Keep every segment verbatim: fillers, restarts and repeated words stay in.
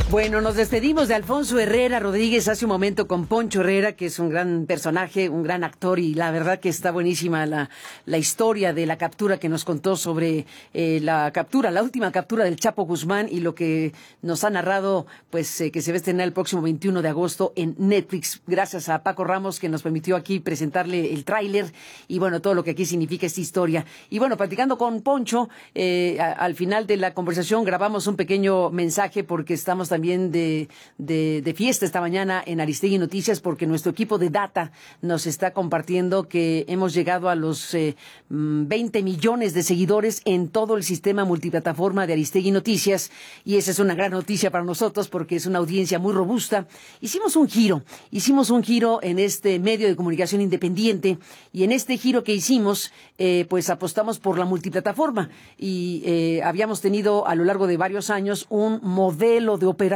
Bueno, nos despedimos de Alfonso Herrera Rodríguez hace un momento con Poncho Herrera, que es un gran personaje, un gran actor, y la verdad que está buenísima la, la historia de la captura que nos contó sobre eh, la captura, la última captura del Chapo Guzmán, y lo que nos ha narrado, pues eh, que se va a estrenar el próximo veintiuno de agosto en Netflix. Gracias a Paco Ramos, que nos permitió aquí presentarle el tráiler y bueno, todo lo que aquí significa esta historia. Y bueno, platicando con Poncho, eh, a, al final de la conversación grabamos un pequeño mensaje porque estamos también también de, de, de fiesta esta mañana en Aristegui Noticias, porque nuestro equipo de data nos está compartiendo que hemos llegado a los eh, veinte millones de seguidores en todo el sistema multiplataforma de Aristegui Noticias, y esa es una gran noticia para nosotros porque es una audiencia muy robusta. Hicimos un giro, hicimos un giro en este medio de comunicación independiente, y en este giro que hicimos, eh, pues apostamos por la multiplataforma, y eh, habíamos tenido a lo largo de varios años un modelo de operación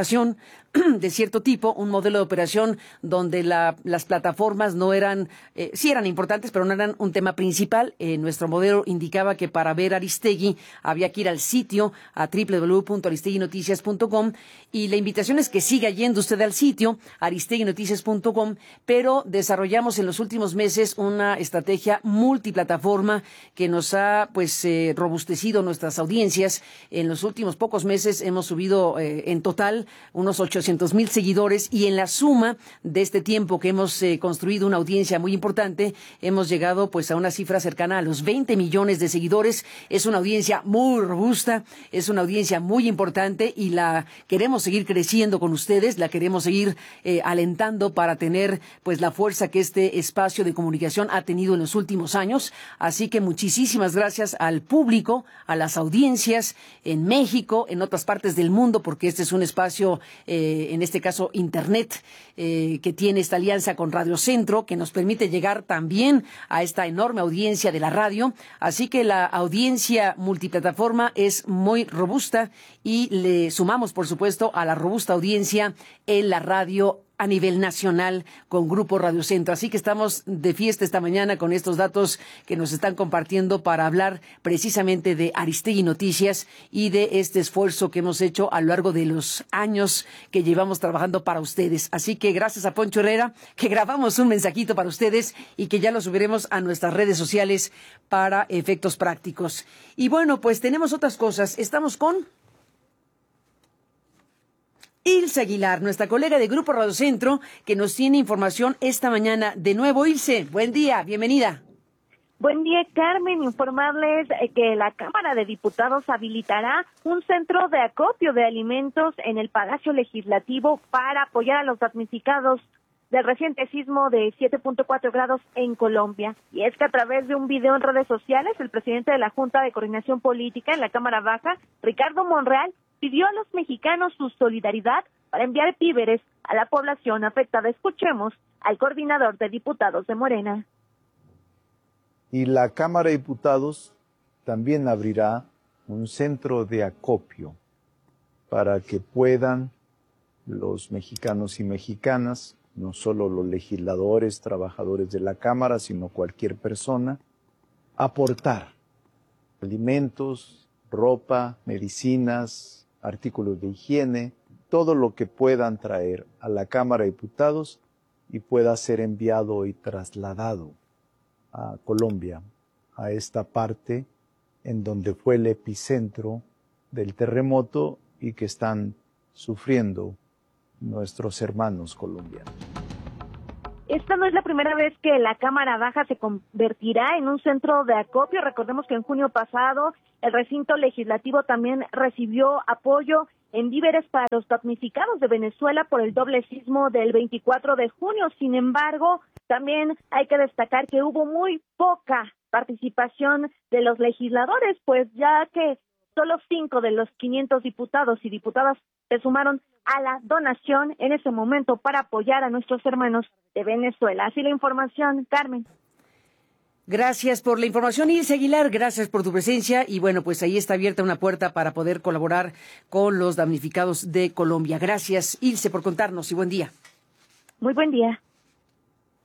de cierto tipo, un modelo de operación donde la, las plataformas no eran, eh, sí eran importantes, pero no eran un tema principal. Eh, nuestro modelo indicaba que para ver Aristegui había que ir al sitio, a doble u doble u doble u punto aristegui noticias punto com, y la invitación es que siga yendo usted al sitio, aristegui noticias punto com, pero desarrollamos en los últimos meses una estrategia multiplataforma que nos ha, pues, eh, robustecido nuestras audiencias. En los últimos pocos meses hemos subido eh, en total unos ochocientos mil seguidores, y en la suma de este tiempo que hemos eh, construido una audiencia muy importante, hemos llegado pues a una cifra cercana a los veinte millones de seguidores. Es una audiencia muy robusta, es una audiencia muy importante, y la queremos seguir creciendo con ustedes, la queremos seguir eh, alentando para tener pues la fuerza que este espacio de comunicación ha tenido en los últimos años. Así que muchísimas gracias al público, a las audiencias en México, en otras partes del mundo, porque este es un espacio, eh, en este caso Internet, eh, que tiene esta alianza con Radio Centro, que nos permite llegar también a esta enorme audiencia de la radio. Así que la audiencia multiplataforma es muy robusta, y le sumamos, por supuesto, a la robusta audiencia en la radio a nivel nacional con Grupo Radio Centro. Así que estamos de fiesta esta mañana con estos datos que nos están compartiendo para hablar precisamente de Aristegui Noticias y de este esfuerzo que hemos hecho a lo largo de los años que llevamos trabajando para ustedes. Así que gracias a Poncho Herrera, que grabamos un mensajito para ustedes y que ya lo subiremos a nuestras redes sociales para efectos prácticos. Y bueno, pues tenemos otras cosas. Estamos con Ilse Aguilar, nuestra colega de Grupo Radio Centro, que nos tiene información esta mañana. De nuevo, Ilse, buen día, bienvenida. Buen día, Carmen. Informarles que la Cámara de Diputados habilitará un centro de acopio de alimentos en el Palacio Legislativo para apoyar a los damnificados del reciente sismo de siete punto cuatro grados en Colombia. Y es que a través de un video en redes sociales, el presidente de la Junta de Coordinación Política en la Cámara Baja, Ricardo Monreal, pidió a los mexicanos su solidaridad para enviar víveres a la población afectada. Escuchemos al coordinador de diputados de Morena. Y la Cámara de Diputados también abrirá un centro de acopio para que puedan los mexicanos y mexicanas, no solo los legisladores, trabajadores de la Cámara, sino cualquier persona, aportar alimentos, ropa, medicinas, artículos de higiene, todo lo que puedan traer a la Cámara de Diputados y pueda ser enviado y trasladado a Colombia, a esta parte en donde fue el epicentro del terremoto y que están sufriendo nuestros hermanos colombianos. Esta no es la primera vez que la Cámara Baja se convertirá en un centro de acopio. Recordemos que en junio pasado el recinto legislativo también recibió apoyo en víveres para los damnificados de Venezuela por el doble sismo del veinticuatro de junio. Sin embargo, también hay que destacar que hubo muy poca participación de los legisladores, pues ya que solo cinco de los quinientos diputados y diputadas se sumaron a la donación en ese momento para apoyar a nuestros hermanos de Venezuela. Así la información, Carmen. Gracias por la información, Ilse Aguilar, gracias por tu presencia, y bueno, pues ahí está abierta una puerta para poder colaborar con los damnificados de Colombia. Gracias, Ilse, por contarnos, y buen día. Muy buen día.